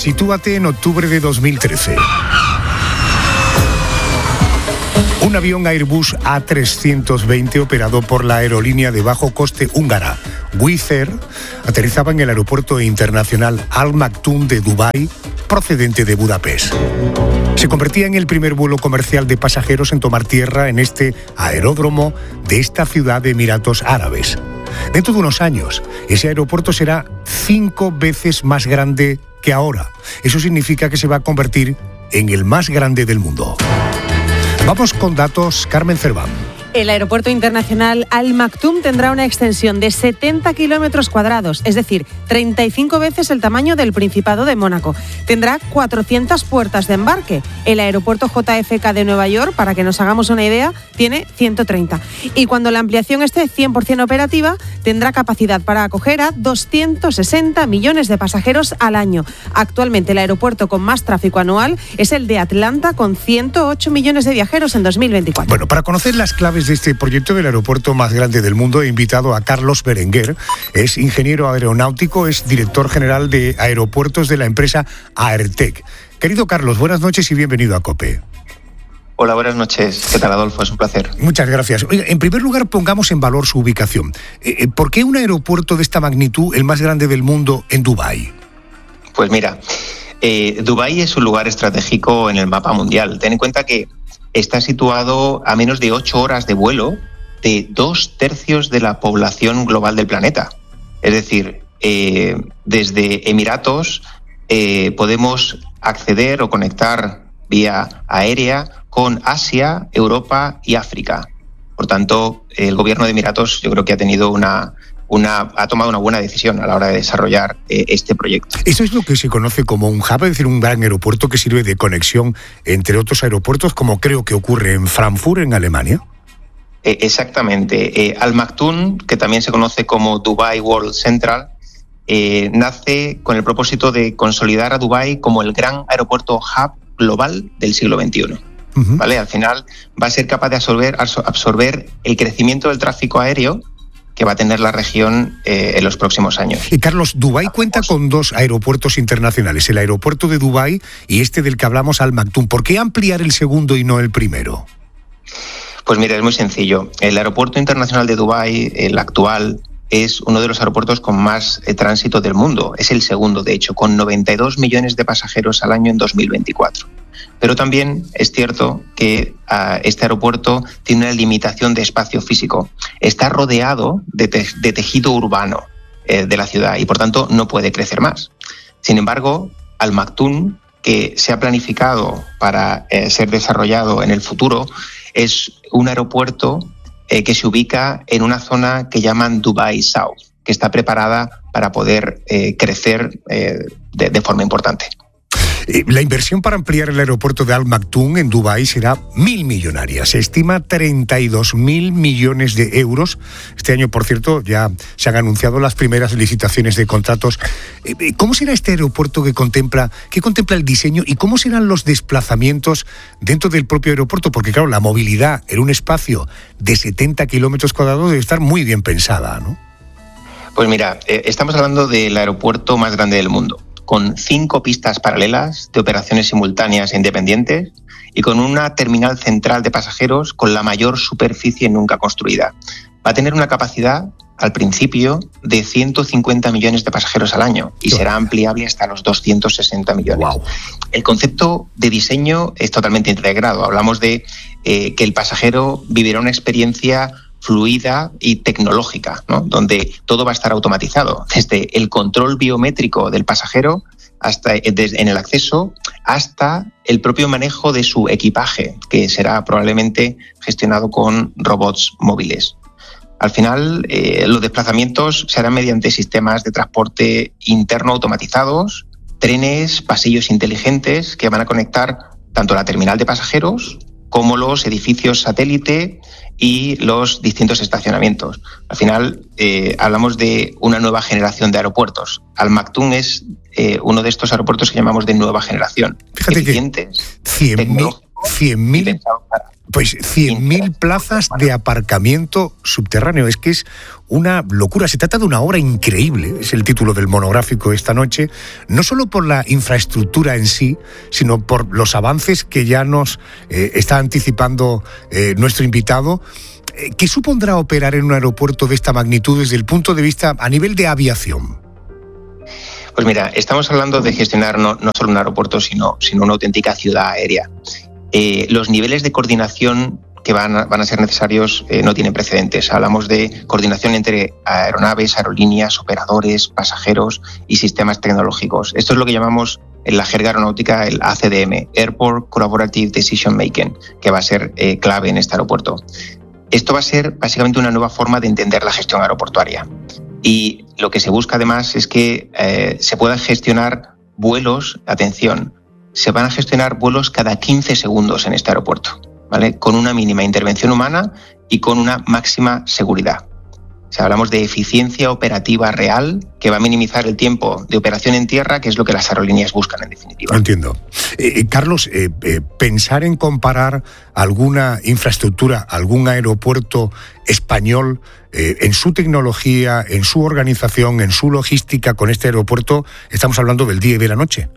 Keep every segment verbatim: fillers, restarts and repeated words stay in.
Sitúate en octubre de dos mil trece. Un avión Airbus A trescientos veinte operado por la aerolínea de bajo coste húngara Wizz Air aterrizaba en el aeropuerto internacional Al Maktoum de Dubái, procedente de Budapest. Se convertía en el primer vuelo comercial de pasajeros en tomar tierra en este aeródromo de esta ciudad de Emiratos Árabes. Dentro de unos años, ese aeropuerto será cinco veces más grande que ahora. Eso significa que se va a convertir en el más grande del mundo. Vamos con datos, Carmen Cerván. El aeropuerto internacional Al Maktoum tendrá una extensión de setenta kilómetros cuadrados, es decir, treinta y cinco veces el tamaño del Principado de Mónaco. Tendrá cuatrocientas puertas de embarque. El aeropuerto J F K de Nueva York, para que nos hagamos una idea, tiene ciento treinta. Y cuando la ampliación esté cien por ciento operativa, tendrá capacidad para acoger a doscientos sesenta millones de pasajeros al año. Actualmente el aeropuerto con más tráfico anual es el de Atlanta, con ciento ocho millones de viajeros en dos mil veinticuatro. Bueno, para conocer las claves de este proyecto del aeropuerto más grande del mundo, he invitado a Carlos Berenguer. Es ingeniero aeronáutico, es director general de aeropuertos de la empresa Aertec. Querido Carlos, buenas noches y bienvenido a COPE. Hola, buenas noches. ¿Qué tal, Adolfo? Es un placer. Muchas gracias. Oiga, en primer lugar, pongamos en valor su ubicación. Eh, ¿Por qué un aeropuerto de esta magnitud, el más grande del mundo, en Dubái? Pues mira, eh, Dubái es un lugar estratégico en el mapa mundial. Ten en cuenta que está situado a menos de ocho horas de vuelo de dos tercios de la población global del planeta. Es decir, eh, desde Emiratos eh, podemos acceder o conectar vía aérea con Asia, Europa y África. Por tanto, el gobierno de Emiratos yo creo que ha tenido una... Una, ha tomado una buena decisión a la hora de desarrollar eh, este proyecto. Eso es lo que se conoce como un hub, es decir, un gran aeropuerto que sirve de conexión entre otros aeropuertos, como creo que ocurre en Frankfurt, en Alemania. Eh, exactamente. Eh, Al Maktoum, que también se conoce como Dubai World Central, eh, nace con el propósito de consolidar a Dubái como el gran aeropuerto hub global del siglo veintiuno. Uh-huh. ¿Vale? Al final va a ser capaz de absorber, absorber el crecimiento del tráfico aéreo que va a tener la región eh, en los próximos años. Y Carlos, Dubái cuenta con dos aeropuertos internacionales, el aeropuerto de Dubái y este del que hablamos, Al Maktoum. ¿Por qué ampliar el segundo y no el primero? Pues mira, es muy sencillo. El aeropuerto internacional de Dubái, el actual, es uno de los aeropuertos con más eh, tránsito del mundo. Es el segundo, de hecho, con noventa y dos millones de pasajeros al año en dos mil veinticuatro. Pero también es cierto que uh, este aeropuerto tiene una limitación de espacio físico. Está rodeado de, te- de tejido urbano eh, de la ciudad y, por tanto, no puede crecer más. Sin embargo, Al Maktoum, que se ha planificado para eh, ser desarrollado en el futuro, es un aeropuerto eh, que se ubica en una zona que llaman Dubai South, que está preparada para poder eh, crecer eh, de, de forma importante. La inversión para ampliar el aeropuerto de Al Maktoum en Dubái será mil millonaria. Se estima treinta y dos mil millones de euros. Este año, por cierto, ya se han anunciado las primeras licitaciones de contratos. ¿Cómo será este aeropuerto que contempla, que contempla el diseño y cómo serán los desplazamientos dentro del propio aeropuerto? Porque, claro, la movilidad en un espacio de setenta kilómetros cuadrados debe estar muy bien pensada, ¿no? Pues mira, eh, estamos hablando del aeropuerto más grande del mundo, con cinco pistas paralelas de operaciones simultáneas e independientes y con una terminal central de pasajeros con la mayor superficie nunca construida. Va a tener una capacidad, al principio, de ciento cincuenta millones de pasajeros al año y será ampliable hasta los doscientos sesenta millones. Wow. El concepto de diseño es totalmente integrado. Hablamos de eh, que el pasajero vivirá una experiencia fluida y tecnológica, ¿no? Donde todo va a estar automatizado, desde el control biométrico del pasajero hasta desde, en el acceso hasta el propio manejo de su equipaje, que será probablemente gestionado con robots móviles. Al final, eh, los desplazamientos se harán mediante sistemas de transporte interno automatizados, trenes, pasillos inteligentes que van a conectar tanto la terminal de pasajeros como los edificios satélite y los distintos estacionamientos. Al final, eh, hablamos de una nueva generación de aeropuertos. Al Maktoum es eh, uno de estos aeropuertos que llamamos de nueva generación. Fíjate eficientes, que cien mil pues cien mil plazas de aparcamiento subterráneo. Es que es una locura. Se trata de una obra increíble, es el título del monográfico esta noche, no solo por la infraestructura en sí, sino por los avances que ya nos eh, está anticipando eh, nuestro invitado. Eh, ¿Qué supondrá operar en un aeropuerto de esta magnitud desde el punto de vista a nivel de aviación? Pues mira, estamos hablando de gestionar no, no solo un aeropuerto, sino, sino una auténtica ciudad aérea. Eh, los niveles de coordinación que van a, van a ser necesarios eh, no tienen precedentes. Hablamos de coordinación entre aeronaves, aerolíneas, operadores, pasajeros y sistemas tecnológicos. Esto es lo que llamamos en la jerga aeronáutica el A C D M, Airport Collaborative Decision Making, que va a ser eh, clave en este aeropuerto. Esto va a ser básicamente una nueva forma de entender la gestión aeroportuaria. Y lo que se busca además es que eh, se puedan gestionar vuelos, atención, se van a gestionar vuelos cada quince segundos en este aeropuerto, ¿vale? Con una mínima intervención humana y con una máxima seguridad. O sea, hablamos de eficiencia operativa real que va a minimizar el tiempo de operación en tierra, que es lo que las aerolíneas buscan en definitiva. Entiendo. Eh, Carlos, eh, eh, pensar en comparar alguna infraestructura, algún aeropuerto español eh, en su tecnología, en su organización, en su logística con este aeropuerto, estamos hablando del día y de la noche.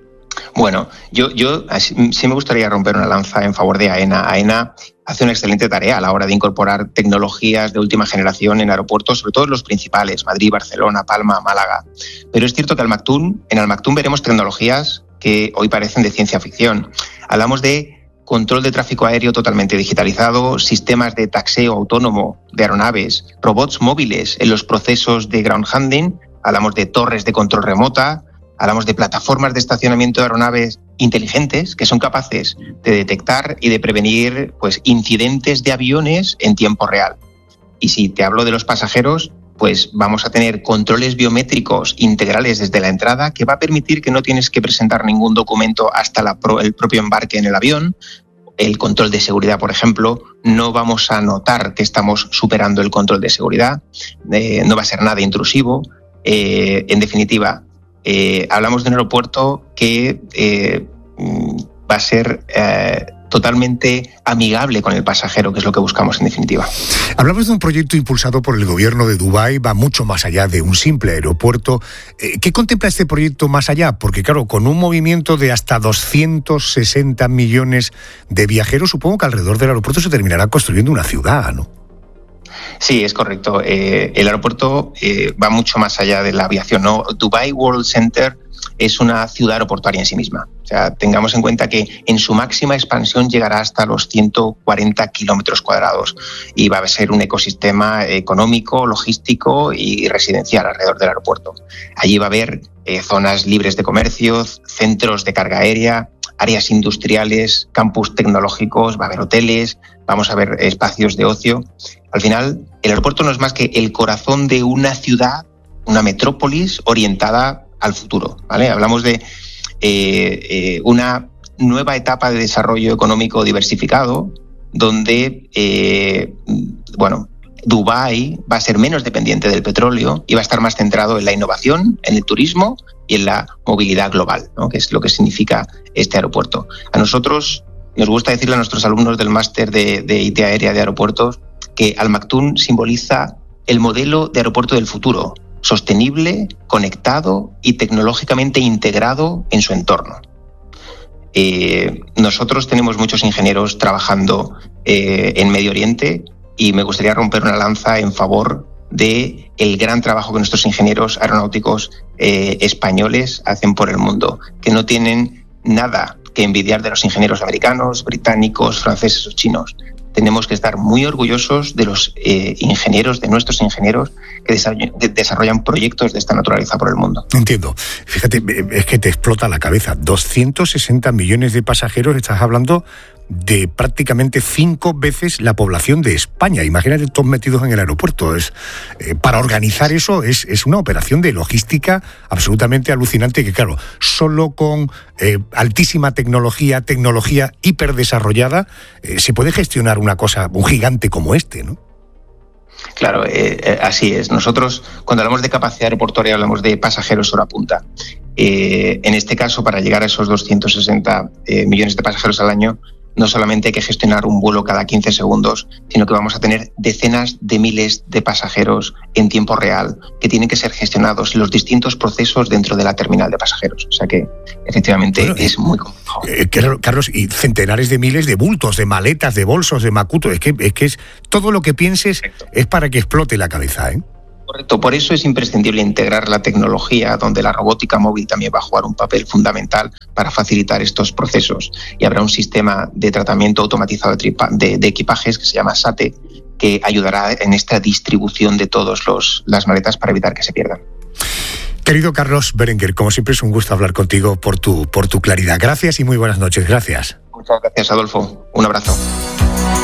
Bueno, yo, yo sí me gustaría romper una lanza en favor de AENA. AENA hace una excelente tarea a la hora de incorporar tecnologías de última generación en aeropuertos, sobre todo los principales, Madrid, Barcelona, Palma, Málaga. Pero es cierto que Al Maktoum, en Al Maktoum veremos tecnologías que hoy parecen de ciencia ficción. Hablamos de control de tráfico aéreo totalmente digitalizado, sistemas de taxeo autónomo de aeronaves, robots móviles en los procesos de ground handling, hablamos de torres de control remota, hablamos de plataformas de estacionamiento de aeronaves inteligentes que son capaces de detectar y de prevenir pues, incidentes de aviones en tiempo real. Y si te hablo de los pasajeros, pues vamos a tener controles biométricos integrales desde la entrada que va a permitir que no tienes que presentar ningún documento hasta la pro, el propio embarque en el avión. El control de seguridad, por ejemplo, no vamos a notar que estamos superando el control de seguridad, eh, no va a ser nada intrusivo. Eh, en definitiva, Eh, hablamos de un aeropuerto que eh, va a ser eh, totalmente amigable con el pasajero, que es lo que buscamos en definitiva. Hablamos de un proyecto impulsado por el gobierno de Dubái, va mucho más allá de un simple aeropuerto. Eh, ¿Qué contempla este proyecto más allá? Porque claro, con un movimiento de hasta doscientos sesenta millones de viajeros, supongo que alrededor del aeropuerto se terminará construyendo una ciudad, ¿no? Sí, es correcto. Eh, el aeropuerto eh, va mucho más allá de la aviación, ¿no? Dubai World Center es una ciudad aeroportuaria en sí misma. O sea, tengamos en cuenta que en su máxima expansión llegará hasta los ciento cuarenta kilómetros cuadrados y va a ser un ecosistema económico, logístico y residencial alrededor del aeropuerto. Allí va a haber eh, zonas libres de comercio, centros de carga aérea, áreas industriales, campus tecnológicos, va a haber hoteles, vamos a ver espacios de ocio. Al final, el aeropuerto no es más que el corazón de una ciudad, una metrópolis orientada al futuro, ¿vale? Hablamos de eh, eh, una nueva etapa de desarrollo económico diversificado, donde, eh, bueno, Dubái va a ser menos dependiente del petróleo y va a estar más centrado en la innovación, en el turismo y en la movilidad global, ¿no? Que es lo que significa este aeropuerto. A nosotros nos gusta decirle a nuestros alumnos del máster de, de I T Aérea de Aeropuertos que Al Maktoum simboliza el modelo de aeropuerto del futuro, sostenible, conectado y tecnológicamente integrado en su entorno. Eh, nosotros tenemos muchos ingenieros trabajando eh, en Medio Oriente y me gustaría romper una lanza en favor de el gran trabajo que nuestros ingenieros aeronáuticos eh, españoles hacen por el mundo, que no tienen nada que envidiar de los ingenieros americanos, británicos, franceses o chinos. Tenemos que estar muy orgullosos de los eh, ingenieros, de nuestros ingenieros que desarrollan, de, desarrollan proyectos de esta naturaleza por el mundo. Entiendo. Fíjate, es que te explota la cabeza. doscientos sesenta millones de pasajeros, estás hablando de prácticamente cinco veces la población de España. Imagínate todos metidos en el aeropuerto. Es, eh, para organizar eso es, es una operación de logística absolutamente alucinante que, claro, solo con eh, altísima tecnología, tecnología hiperdesarrollada, eh, se puede gestionar una cosa, un gigante como este, ¿no? Claro, eh, eh, así es. Nosotros, cuando hablamos de capacidad aeroportuaria, hablamos de pasajeros hora punta. Eh, en este caso, para llegar a esos doscientos sesenta eh, millones de pasajeros al año, no solamente hay que gestionar un vuelo cada quince segundos, sino que vamos a tener decenas de miles de pasajeros en tiempo real que tienen que ser gestionados los distintos procesos dentro de la terminal de pasajeros. O sea que efectivamente bueno, es muy complejo. Eh, Carlos, y centenares de miles de bultos, de maletas, de bolsos, de macuto. Es que es, que es todo lo que pienses. Correcto. Es para que explote la cabeza, ¿eh? Correcto, por eso es imprescindible integrar la tecnología, donde la robótica móvil también va a jugar un papel fundamental para facilitar estos procesos. Y habrá un sistema de tratamiento automatizado de, tripa, de, de equipajes que se llama SATE, que ayudará en esta distribución de todas las maletas para evitar que se pierdan. Querido Carlos Berenguer, como siempre es un gusto hablar contigo por tu, por tu claridad. Gracias y muy buenas noches. Gracias. Muchas gracias, Adolfo. Un abrazo.